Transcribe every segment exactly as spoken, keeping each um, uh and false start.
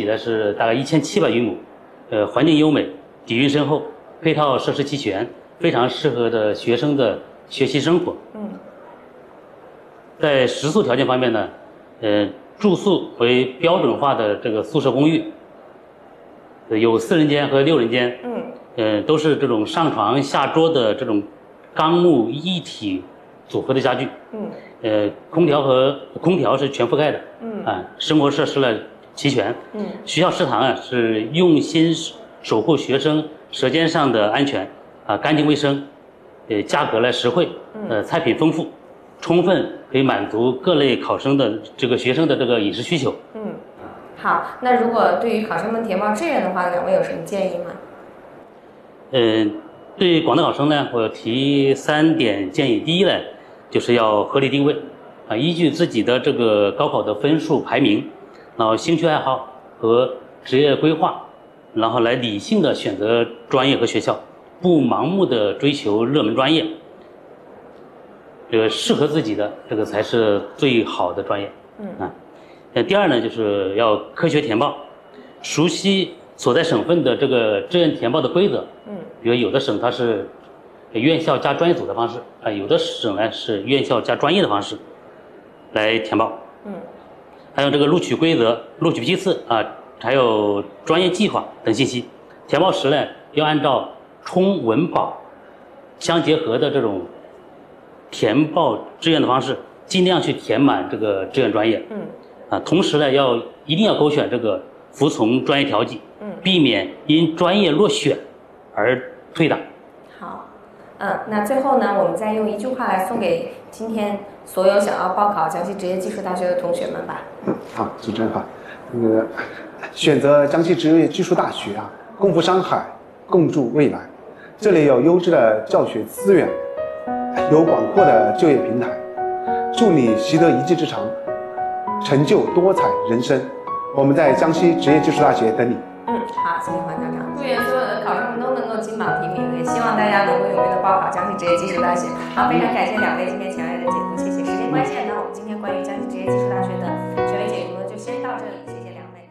呢是大概一千七百余亩，呃，环境优美，底蕴深厚，配套设施齐全，非常适合的学生的学习生活。嗯，在食宿条件方面呢，呃，住宿为标准化的这个宿舍公寓，有四人间和六人间。嗯，呃，都是这种上床下桌的这种钢木一体组合的家具。嗯，呃，空调和空调是全覆盖的。嗯，啊，生活设施呢齐全。嗯，学校食堂啊是用心守护学生舌尖上的安全，啊，干净卫生，呃，价格呢实惠，呃，菜品丰富，充分可以满足各类考生的这个学生的这个饮食需求。 嗯，好，那如果对于考生们填报志愿的话，两位有什么建议吗？ 嗯、呃，对广大考生呢，我提三点建议。第一呢，就是要合理定位，啊，依据自己的这个高考的分数排名，然后兴趣爱好和职业规划，然后来理性的选择专业和学校，不盲目的追求热门专业。这个适合自己的这个才是最好的专业。嗯啊，那第二呢，就是要科学填报，熟悉所在省份的这个志愿填报的规则。嗯，比如有的省它是院校加专业组的方式啊，有的省呢是院校加专业的方式来填报。嗯，还有这个录取规则、录取批次啊，还有专业计划等信息。填报时呢，要按照充文保相结合的这种填报志愿的方式，尽量去填满这个志愿专业。嗯，啊，同时呢，要一定要勾选这个服从专业调剂，嗯，避免因专业落选而退档。 好，嗯，那最后呢，我们再用一句话来送给今天所有想要报考江西职业技术大学的同学们吧。 嗯，好，主持人好。那个选择江西职业技术大学啊，共赴山海，共筑未来。这里有优质的教学资源，有广阔的就业平台，祝你习得一技之长，成就多彩人生。我们在江西职业技术大学等你。 嗯，好，谢谢黄校长。祝愿所有的考生们都能够金榜题名，也希望大家能够踊跃的报考江西职业技术大学。好，非常感谢两位今天前来的解读，谢谢。时间关系，那我们今天关于江西职业技术大学的权威解读呢，就先到这里，谢谢两位。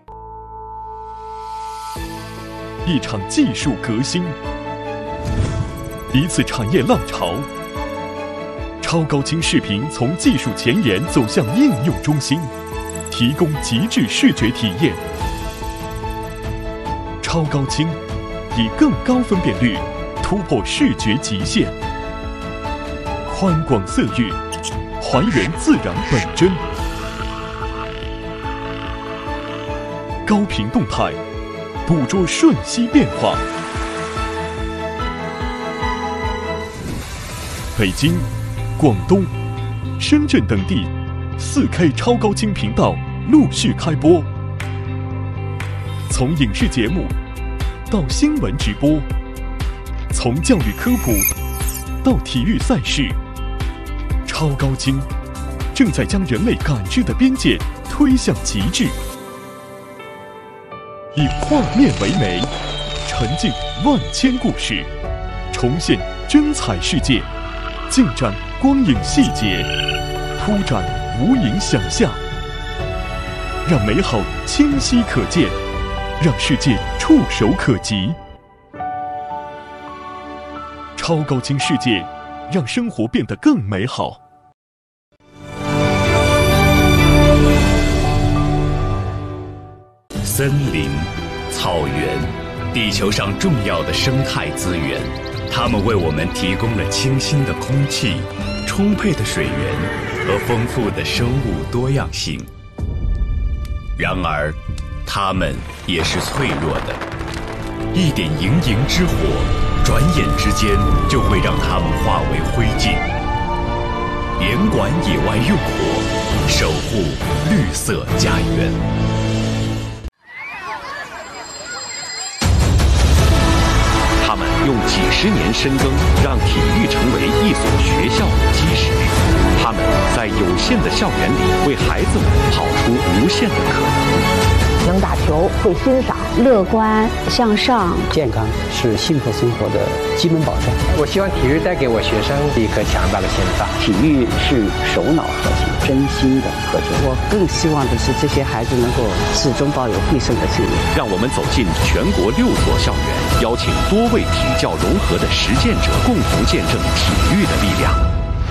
一场技术革新，一次产业浪潮。超高清视频从技术前沿走向应用中心，提供极致视觉体验。超高清以更高分辨率突破视觉极限，宽广色域还原自然本真，高频动态捕捉瞬息变化。北京、广东、深圳等地 四K 超高清频道陆续开播，从影视节目到新闻直播，从教育科普到体育赛事，超高清正在将人类感知的边界推向极致。以画面为媒，沉浸万千故事，重现真彩世界，尽展光影细节，铺展无垠想象，让美好清晰可见，让世界触手可及。超高清世界，让生活变得更美好。 森林、草原，地球上重要的生态资源，它们为我们提供了清新的空气、充沛的水源和丰富的生物多样性。然而，它们也是脆弱的，一点营营之火，转眼之间就会让它们化为灰烬。严管野外用火，守护绿色家园。 他们用几十年深耕，让体育成为一所学校的基石。他们在有限的校园里，为孩子们跑出无限的可能。 能打球，会欣赏， 乐观向上， 健康是幸福生活的基本保障。 我希望体育带给我学生一颗强大的心脏。 体育是首脑核心，真心的核心。 我更希望的是这些孩子能够始终抱有必胜的信念。 让我们走进全国六所校园，邀请多位体教融合的实践者，共同见证体育的力量。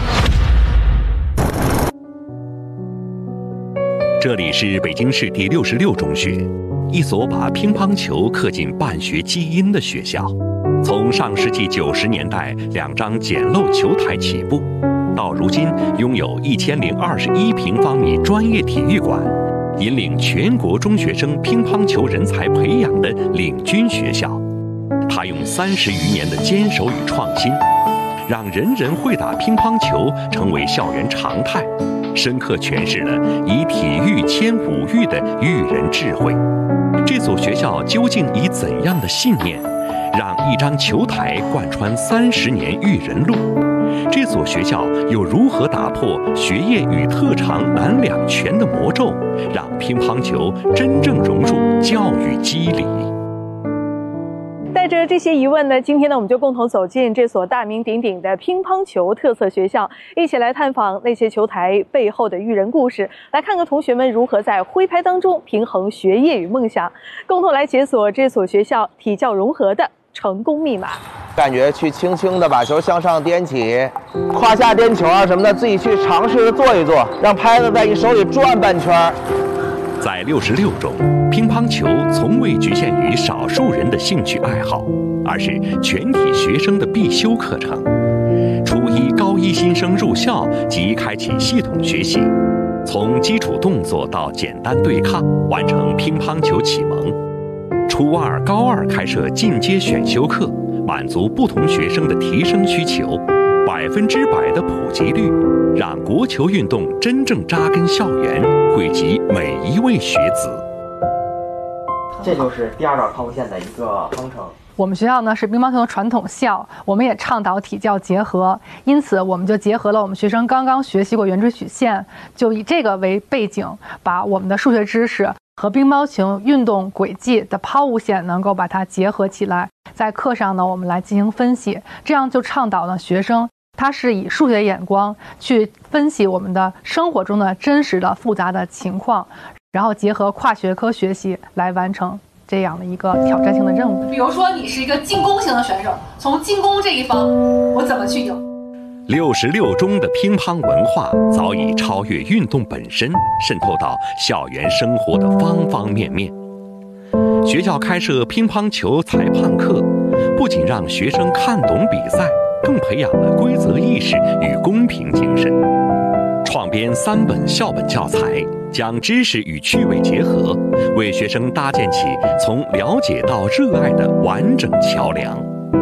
这里是北京市第六十六中学，一所把乒乓球刻进办学基因的学校。从上世纪九十年代两张简陋球台起步，到如今拥有一千零二十一平方米专业体育馆，引领全国中学生乒乓球人才培养的领军学校。他用三十余年的坚守与创新，让人人会打乒乓球成为校园常态，深刻诠释了以体育牵五育的育人智慧。这所学校究竟以怎样的信念，让一张球台贯穿三十年育人路？这所学校又如何打破学业与特长难两全的魔咒，让乒乓球真正融入教育机理？ 带着这些疑问呢，今天呢，我们就共同走进这所大名鼎鼎的乒乓球特色学校，一起来探访那些球台背后的育人故事，来看看同学们如何在挥拍当中平衡学业与梦想，共同来解锁这所学校体教融合的成功密码。 感觉去轻轻的把球向上颠起，胯下颠球啊什么的，自己去尝试着做一做，让拍子在你手里转半圈。 在六十六中，乒乓球从未局限于少数人的兴趣爱好，而是全体学生的必修课程。初一、高一新生入校即开启系统学习，从基础动作到简单对抗，完成乒乓球启蒙。初二、高二开设进阶选修课，满足不同学生的提升需求，百分之百的普及率，让国球运动真正扎根校园，惠及每一位学子。 这就是第二道抛物线的一个方程。 我们学校呢是乒乓球的传统校，我们也倡导体教结合，因此我们就结合了我们学生刚刚学习过圆锥曲线，就以这个为背景，把我们的数学知识和乒乓球运动轨迹的抛物线能够把它结合起来，在课上呢我们来进行分析，这样就倡导了学生他是以数学眼光去分析我们的生活中的真实的复杂的情况，然后结合跨学科学习来完成这样的一个挑战性的任务。 比如说你是一个进攻型的选手，从进攻这一方我怎么去赢？ 六十六中的乒乓文化早已超越运动本身，渗透到校园生活的方方面面。学校开设乒乓球裁判课，不仅让学生看懂比赛，更培养了规则意识与公平精神。创编三本校本教材，将知识与趣味结合，为学生搭建起从了解到热爱的完整桥梁。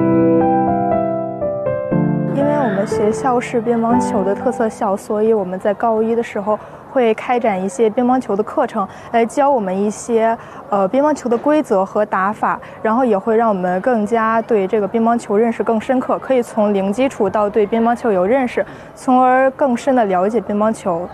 因为我们学校是乒乓球的特色校，所以我们在高一的时候会开展一些乒乓球的课程，来教我们一些呃乒乓球的规则和打法，然后也会让我们更加对这个乒乓球认识更深刻，可以从零基础到对乒乓球有认识，从而更深的了解乒乓球。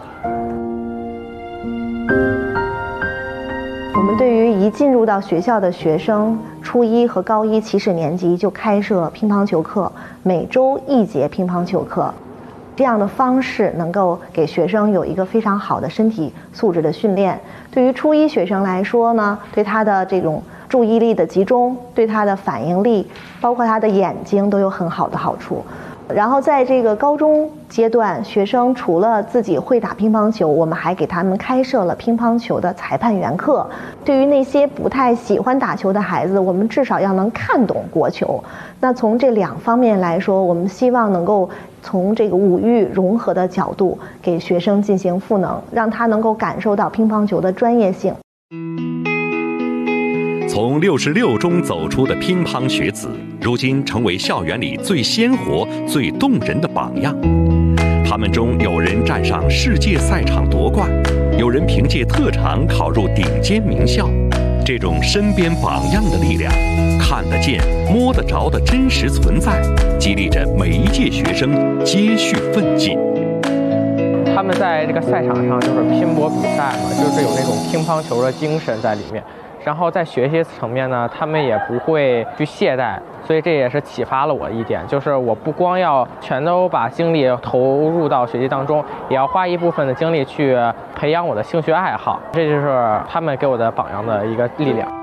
我们对于一进入到学校的学生，初一和高一起始年级就开设乒乓球课，每周一节乒乓球课，这样的方式能够给学生有一个非常好的身体素质的训练。对于初一学生来说呢，对他的这种注意力的集中，对他的反应力，包括他的眼睛都有很好的好处。然后在这个高中阶段，学生除了自己会打乒乓球，我们还给他们开设了乒乓球的裁判员课。对于那些不太喜欢打球的孩子，我们至少要能看懂国球。那从这两方面来说，我们希望能够从这个五育融合的角度给学生进行赋能，让他能够感受到乒乓球的专业性。 从六十六中走出的乒乓学子，如今成为校园里最鲜活、最动人的榜样。他们中有人站上世界赛场夺冠，有人凭借特长考入顶尖名校。这种身边榜样的力量，看得见、摸得着的真实存在，激励着每一届学生接续奋进。 他他们在这个赛场上就是拼搏比赛嘛，就是有那种乒乓球的精神在里面。然后在学习层面呢，他们也不会去懈怠，所以这也是启发了我一点，就是我不光要全都把精力投入到学习当中，也要花一部分的精力去培养我的兴趣爱好，这就是他们给我的榜样的一个力量。